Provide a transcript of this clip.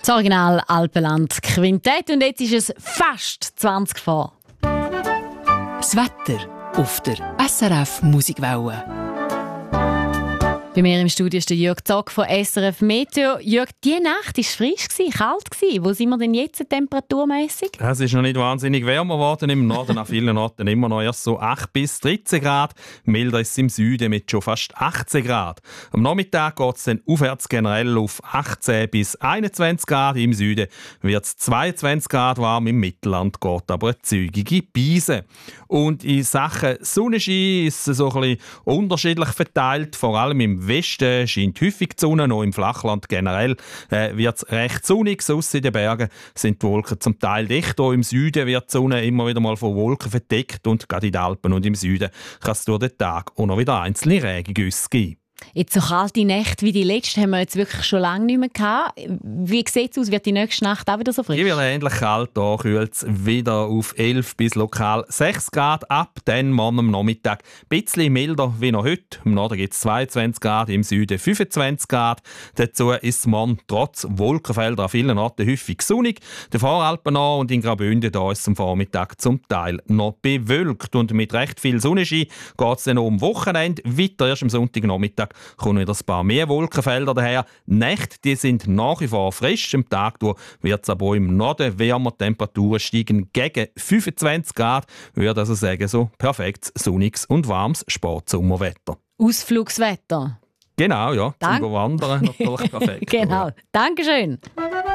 Das Original Alpenland Quintett und jetzt ist es fast 20 vor. Das Wetter auf der SRF Musikwelle. Bei mir im Studio ist der Jörg Zock von SRF Meteo. Jörg, die Nacht war frisch, kalt. Wo sind wir denn jetzt temperaturmässig? Es ist noch nicht wahnsinnig wärmer geworden im Norden, an vielen Orten immer noch erst so 8 bis 13 Grad. Milder ist es im Süden mit schon fast 18 Grad. Am Nachmittag geht es dann aufwärts generell auf 18 bis 21 Grad. Im Süden wird es 22 Grad warm, im Mittelland geht aber eine zügige Beise. Und in Sachen Sonnenschein ist es so ein bisschen unterschiedlich verteilt, vor allem im Westen scheint häufig die Sonne, noch im Flachland generell wird es recht sonnig. Sonst in den Bergen sind die Wolken zum Teil dicht. Auch im Süden wird die Sonne immer wieder mal von Wolken verdeckt und gerade in den Alpen und im Süden kann es durch den Tag auch noch wieder einzelne Regengüsse geben. Jetzt so kalte Nächte wie die letzte haben wir jetzt wirklich schon lange nicht mehr gehabt. Wie sieht es aus? Wird die nächste Nacht auch wieder so frisch? Die wird ähnlich kalt. Hier kühlt es wieder auf 11 bis lokal 6 Grad ab. Dann morgen am Nachmittag ein bisschen milder wie noch heute. Im Norden gibt es 22 Grad, im Süden 25 Grad. Dazu ist es morgen trotz Wolkenfelder an vielen Orten häufig sonnig. Der Voralpen und in Graubünden da ist es am Vormittag zum Teil noch bewölkt. Und mit recht viel Sonnenschein geht es dann noch am Wochenende weiter. Erst am Sonntagnachmittag kommen wieder ein paar mehr Wolkenfelder daher. Die Nächte die sind nach wie vor frisch. Am Tag wird es aber auch im Norden wärmer. Temperaturen steigen gegen 25 Grad. Ich würde also sagen, so perfektes, sonniges und warmes Sportsommerwetter. Ausflugswetter. Genau, ja. Zum Wandern natürlich perfekt. Genau. Dankeschön.